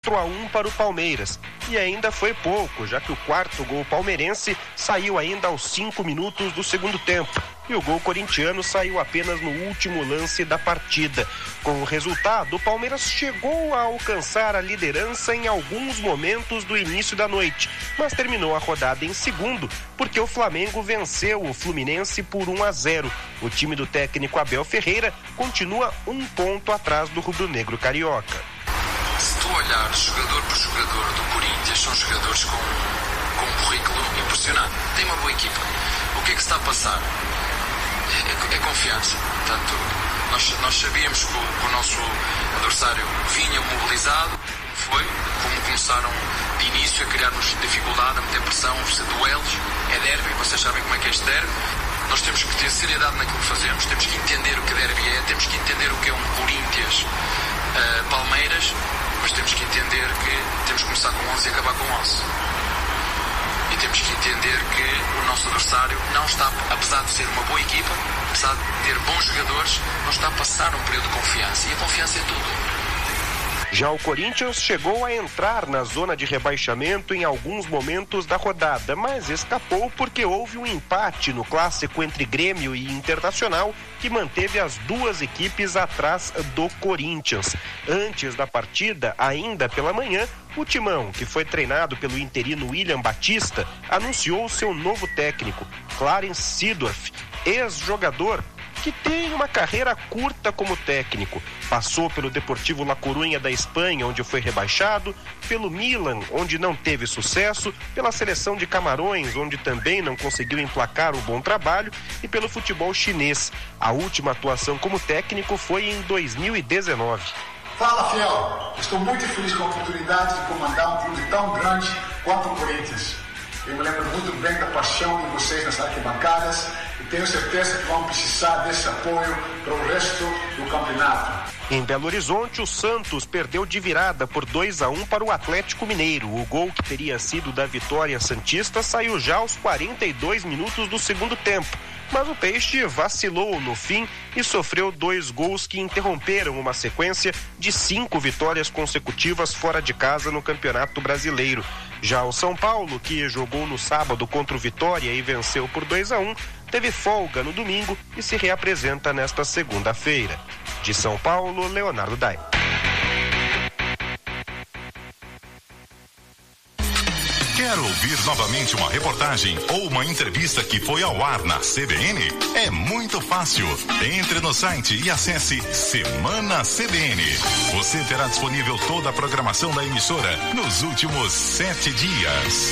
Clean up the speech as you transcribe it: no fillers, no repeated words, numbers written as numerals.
4-1 para o Palmeiras. E ainda foi pouco, já que o quarto gol palmeirense saiu ainda aos 5 minutos do segundo tempo. E o gol corintiano saiu apenas no último lance da partida. Com o resultado, o Palmeiras chegou a alcançar a liderança em alguns momentos do início da noite, mas terminou a rodada em segundo, porque o Flamengo venceu o Fluminense por 1-0. O time do técnico Abel Ferreira continua 1 ponto atrás do rubro-negro carioca. Se tu olhares jogador por jogador do Corinthians, são jogadores com um currículo impressionante. Tem uma boa equipa. O que é que se está a passar? É confiança. Portanto, nós sabíamos que o nosso adversário vinha mobilizado, como começaram de início a criar-nos dificuldade, a meter pressão, duelos, é derby, vocês sabem como é que é este derby. Nós temos que ter seriedade naquilo que fazemos, temos que entender o que derby é, temos que entender o que é um Corinthians Palmeiras, mas temos que entender que temos que começar com 11 e acabar com 11. E temos que entender que o nosso adversário não está, apesar de ser uma boa equipa, apesar de ter bons jogadores, não está a passar um período de confiança. E a confiança é tudo. Já o Corinthians chegou a entrar na zona de rebaixamento em alguns momentos da rodada, mas escapou porque houve um empate no clássico entre Grêmio e Internacional que manteve as duas equipes atrás do Corinthians. Antes da partida, ainda pela manhã, o Timão, que foi treinado pelo interino William Batista, anunciou seu novo técnico, Clarence Seedorf, ex-jogador que tem uma carreira curta como técnico. Passou pelo Deportivo La Coruña da Espanha, onde foi rebaixado, pelo Milan, onde não teve sucesso, pela seleção de Camarões, onde também não conseguiu emplacar um bom trabalho, e pelo futebol chinês. A última atuação como técnico foi em 2019. Fala, fiel. Estou muito feliz com a oportunidade de comandar um clube tão grande quanto o Corinthians. Eu me lembro muito bem da paixão de vocês nas arquibancadas e tenho certeza que vão precisar desse apoio para o resto do campeonato. Em Belo Horizonte, o Santos perdeu de virada por 2-1 para o Atlético Mineiro. O gol que teria sido da vitória santista saiu já aos 42 minutos do segundo tempo. Mas o Peixe vacilou no fim e sofreu 2 gols que interromperam uma sequência de 5 vitórias consecutivas fora de casa no Campeonato Brasileiro. Já o São Paulo, que jogou no sábado contra o Vitória e venceu por 2-1, teve folga no domingo e se reapresenta nesta segunda-feira. De São Paulo, Leonardo Dai. Quer ouvir novamente uma reportagem ou uma entrevista que foi ao ar na CBN? É muito fácil. Entre no site e acesse Semana CBN. Você terá disponível toda a programação da emissora nos últimos 7 dias.